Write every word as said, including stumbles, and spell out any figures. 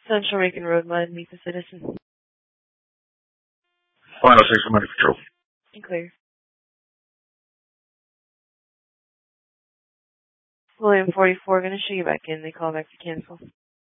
Central Macon Road, Mud, meet the citizen. Final six one Patrol. And clear. William forty-four, gonna show you back in. They call back to cancel.